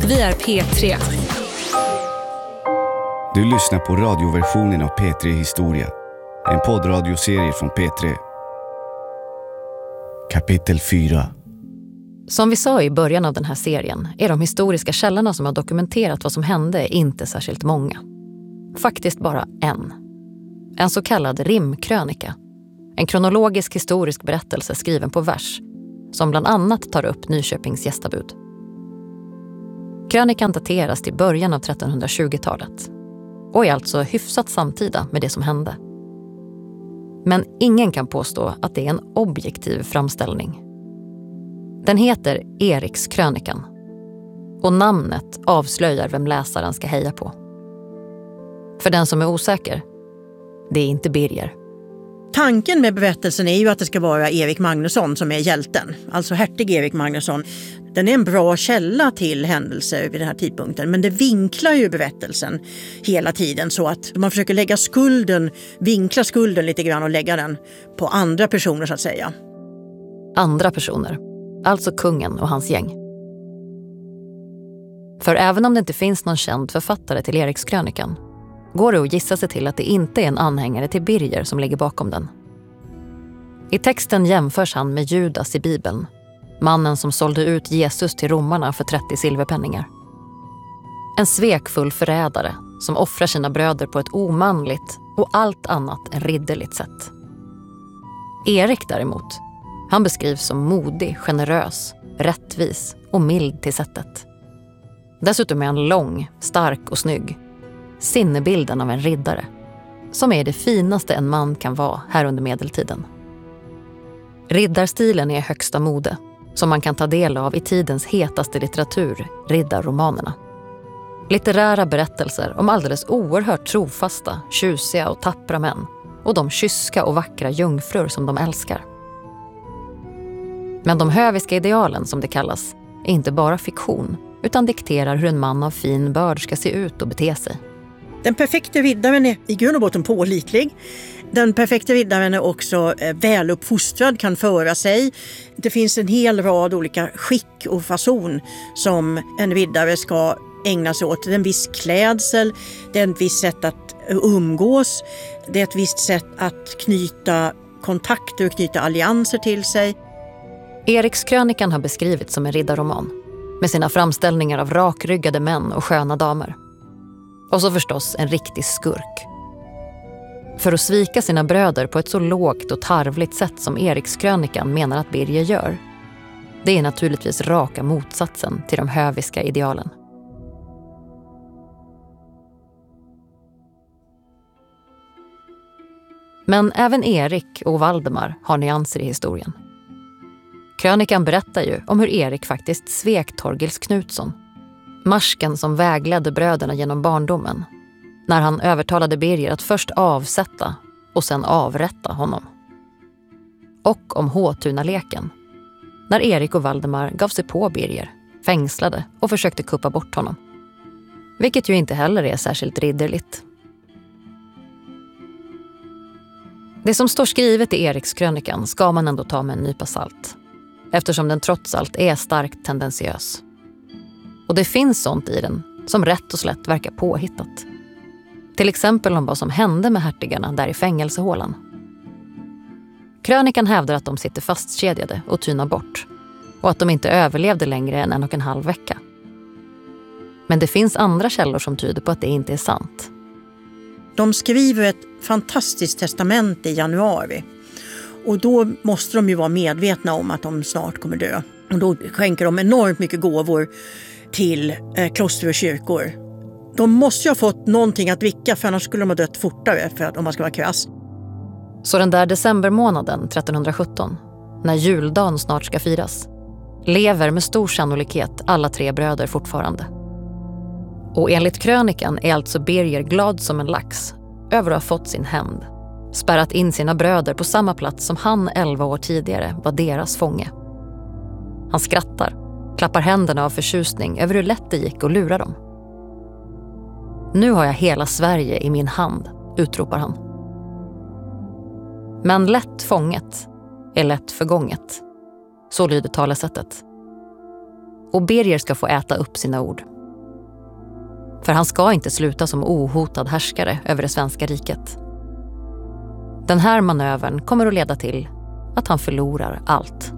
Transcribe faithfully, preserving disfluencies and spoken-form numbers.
Vi är P tre. Du lyssnar på radioversionen av P tre Historia. En poddradioserie från P tre. Kapitel fyra. Som vi sa i början av den här serien är de historiska källorna som har dokumenterat vad som hände inte särskilt många. Faktiskt bara en. En så kallad rimkrönika. En kronologisk historisk berättelse skriven på vers som bland annat tar upp Nyköpings gästabud. Krönikan dateras till början av trettonhundratjugotalet och är alltså hyfsat samtida med det som hände. Men ingen kan påstå att det är en objektiv framställning. Den heter Erikskrönikan och namnet avslöjar vem läsaren ska heja på. För den som är osäker, det är inte Birger. Tanken med berättelsen är ju att det ska vara Erik Magnusson som är hjälten, alltså hertig Erik Magnusson. Den är en bra källa till händelser vid den här tidpunkten, men det vinklar ju berättelsen hela tiden så att man försöker lägga skulden, vinkla skulden lite grann och lägga den på andra personer så att säga. Andra personer, alltså kungen och hans gäng. För även om det inte finns någon känd författare till Erikskrönikan går det att gissa sig till att det inte är en anhängare till Birger som ligger bakom den. I texten jämförs han med Judas i Bibeln, mannen som sålde ut Jesus till romarna för trettio silverpenningar. En svekfull förrädare som offrar sina bröder på ett omanligt och allt annat än ridderligt sätt. Erik däremot, han beskrivs som modig, generös, rättvis och mild till sättet. Dessutom är han lång, stark och snygg. Sinnebilden av en riddare, som är det finaste en man kan vara här under medeltiden. Riddarstilen är högsta mode, som man kan ta del av i tidens hetaste litteratur, riddarromanerna. Litterära berättelser om alldeles oerhört trofasta, tjusiga och tappra män och de kyska och vackra jungfrur som de älskar. Men de höviska idealen, som det kallas, är inte bara fiktion, utan dikterar hur en man av fin börd ska se ut och bete sig. Den perfekta riddaren är i grund och botten pålitlig. Den perfekta riddaren är också väluppfostrad, kan föra sig. Det finns en hel rad olika skick och fason som en riddare ska ägna sig åt. Det är en viss klädsel, det är ett visst sätt att umgås, det är ett visst sätt att knyta kontakter och knyta allianser till sig. Erikskrönikan har beskrivits som en riddarroman med sina framställningar av rakryggade män och sköna damer. Och så förstås en riktig skurk. För att svika sina bröder på ett så lågt och tarvligt sätt som Erikskrönikan menar att Birger gör, det är naturligtvis raka motsatsen till de höviska idealen. Men även Erik och Valdemar har nyanser i historien. Krönikan berättar ju om hur Erik faktiskt svek Torgils Knutsson, marsken som vägledde bröderna genom barndomen, när han övertalade Birger att först avsätta och sen avrätta honom. Och om Håtunaleken, när Erik och Valdemar gav sig på Birger, fängslade och försökte kuppa bort honom. Vilket ju inte heller är särskilt ridderligt. Det som står skrivet i Erikskrönikan ska man ändå ta med en nypa salt, eftersom den trots allt är starkt tendentiös. Och det finns sånt i den som rätt och slätt verkar påhittat. Till exempel om vad som hände med hertigarna där i fängelsehålan. Krönikan hävdar att de sitter fastkedjade och tynar bort och att de inte överlevde längre än en och en halv vecka. Men det finns andra källor som tyder på att det inte är sant. De skriver ett fantastiskt testament i januari. Och då måste de ju vara medvetna om att de snart kommer dö. Och då skänker de enormt mycket gåvor till eh, kloster och kyrkor. De måste ju ha fått någonting att dricka, för annars skulle de ha dött fortare, för att, om man ska vara krass. Så den där decembermånaden trettonhundrasjutton, när juldagen snart ska firas, lever med stor sannolikhet alla tre bröder fortfarande. Och enligt krönikan är alltså Birger glad som en lax över att ha fått sin hämnd, spärrat in sina bröder på samma plats som han elva år tidigare var deras fånge. Han skrattar, klappar händerna av förtjusning över hur lätt det gick att lura dem. Nu har jag hela Sverige i min hand, utropar han. Men lätt fånget är lätt förgånget. Så lyder talesättet. Och Birger ska få äta upp sina ord, För han ska inte sluta som ohotad härskare över det svenska riket. Den här manövern kommer att leda till att han förlorar allt.